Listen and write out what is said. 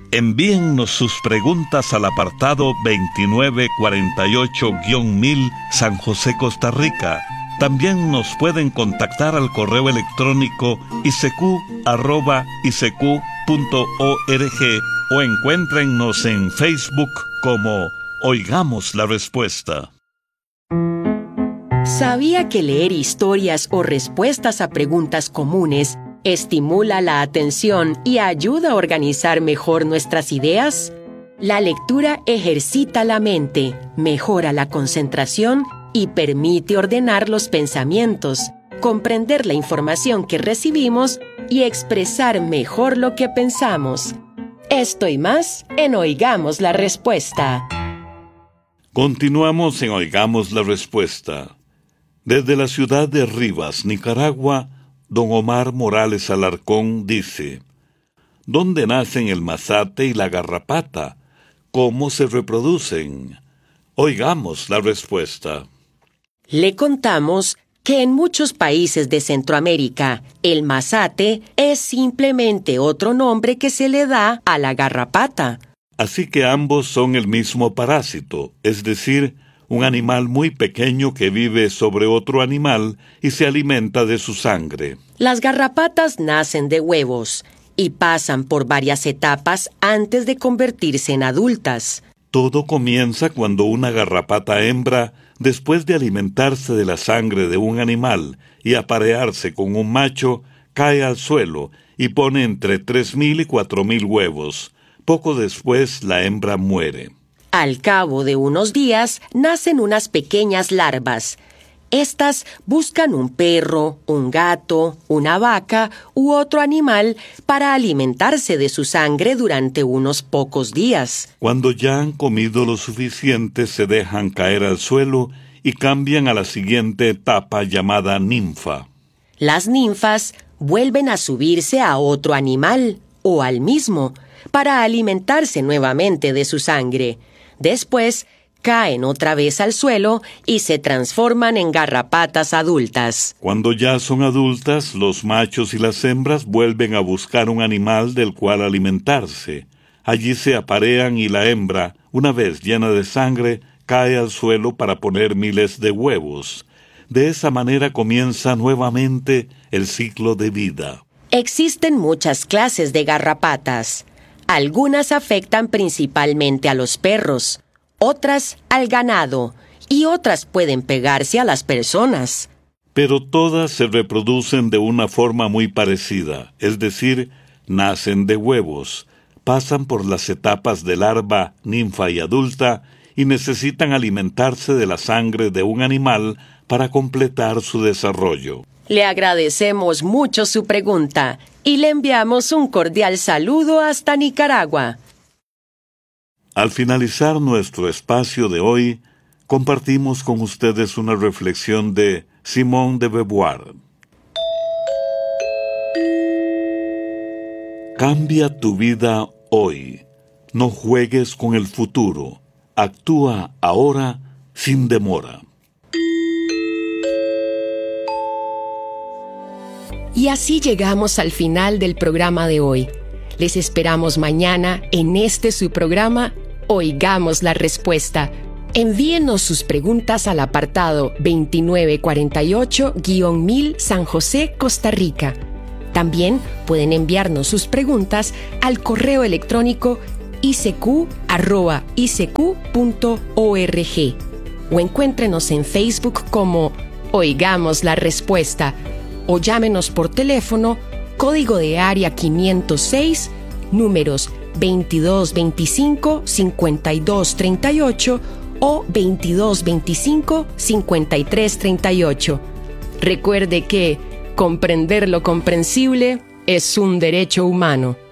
Envíennos sus preguntas al apartado 2948-1000 San José, Costa Rica. También nos pueden contactar al correo electrónico isq@isq.org o encuéntrennos en Facebook como Oigamos la Respuesta. ¿Sabía que leer historias o respuestas a preguntas comunes estimula la atención y ayuda a organizar mejor nuestras ideas? La lectura ejercita la mente, mejora la concentración y permite ordenar los pensamientos, comprender la información que recibimos y expresar mejor lo que pensamos. Esto y más en Oigamos la Respuesta. Continuamos en Oigamos la Respuesta. Desde la ciudad de Rivas, Nicaragua, don Omar Morales Alarcón dice: ¿dónde nacen el mazate y la garrapata? ¿Cómo se reproducen? Oigamos la respuesta. Le contamos que en muchos países de Centroamérica, el mazate es simplemente otro nombre que se le da a la garrapata. Así que ambos son el mismo parásito, es decir, un animal muy pequeño que vive sobre otro animal y se alimenta de su sangre. Las garrapatas nacen de huevos y pasan por varias etapas antes de convertirse en adultas. Todo comienza cuando una garrapata hembra, después de alimentarse de la sangre de un animal y aparearse con un macho, cae al suelo y pone entre 3.000 y 4.000 huevos. Poco después la hembra muere. Al cabo de unos días, nacen unas pequeñas larvas. Estas buscan un perro, un gato, una vaca u otro animal para alimentarse de su sangre durante unos pocos días. Cuando ya han comido lo suficiente, se dejan caer al suelo y cambian a la siguiente etapa llamada ninfa. Las ninfas vuelven a subirse a otro animal o al mismo para alimentarse nuevamente de su sangre. Después, caen otra vez al suelo y se transforman en garrapatas adultas. Cuando ya son adultas, los machos y las hembras vuelven a buscar un animal del cual alimentarse. Allí se aparean y la hembra, una vez llena de sangre, cae al suelo para poner miles de huevos. De esa manera comienza nuevamente el ciclo de vida. Existen muchas clases de garrapatas. Algunas afectan principalmente a los perros, otras al ganado y otras pueden pegarse a las personas. Pero todas se reproducen de una forma muy parecida, es decir, nacen de huevos, pasan por las etapas de larva, ninfa y adulta y necesitan alimentarse de la sangre de un animal para completar su desarrollo. Le agradecemos mucho su pregunta y le enviamos un cordial saludo hasta Nicaragua. Al finalizar nuestro espacio de hoy, compartimos con ustedes una reflexión de Simone de Beauvoir. Cambia tu vida hoy. No juegues con el futuro. Actúa ahora sin demora. Y así llegamos al final del programa de hoy. Les esperamos mañana en su programa Oigamos la Respuesta. Envíenos sus preguntas al apartado 2948-1000 San José, Costa Rica. También pueden enviarnos sus preguntas al correo electrónico isq@isq.org o encuéntrenos en Facebook como Oigamos la Respuesta o llámenos por teléfono, código de área 506, números 2225-5238 o 2225-5338. Recuerde que comprender lo comprensible es un derecho humano.